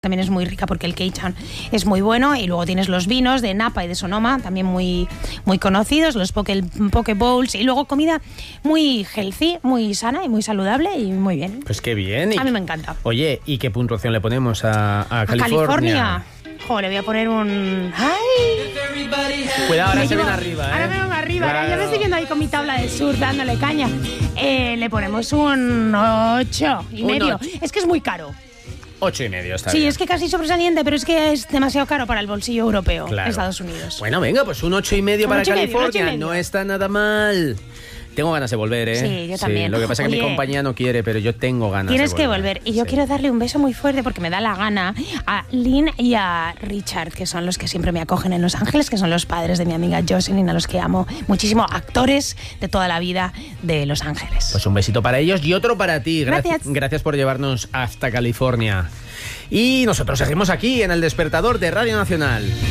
también es muy rica porque el Cajun es muy bueno, y luego tienes los vinos de Napa y de Sonoma, también muy, muy conocidos, los poke bowls, y luego comida muy healthy, muy sana y muy saludable y muy bien. Pues qué bien. A mí me encanta. Oye, ¿y qué puntuación le ponemos a California? Jo, le voy a poner un... ¡Ay! Cuidado, ahora se viene arriba, ¿eh? Ahora me vengo arriba, Claro. ya me estoy viendo ahí con mi tabla de surf dándole caña. Le ponemos un 8,5. Es que es muy caro. 8,5 está Sí, bien. es que casi sobresaliente, pero es que es demasiado caro para el bolsillo europeo, Claro. Estados Unidos. Bueno, venga, pues un 8,5 para 8,5, California. 8,5. No está nada mal. Tengo ganas de volver, ¿eh? Sí, yo también. Lo que pasa es que Oye, mi compañía no quiere, pero yo tengo ganas Tienes de que volver. Y yo quiero darle un beso muy fuerte porque me da la gana a Lynn y a Richard, que son los que siempre me acogen en Los Ángeles, que son los padres de mi amiga Jocelyn, a los que amo muchísimo, actores de toda la vida de Los Ángeles. Pues un besito para ellos y otro para ti. Gracias. Gracias por llevarnos hasta California. Y nosotros seguimos aquí en El Despertador de Radio Nacional.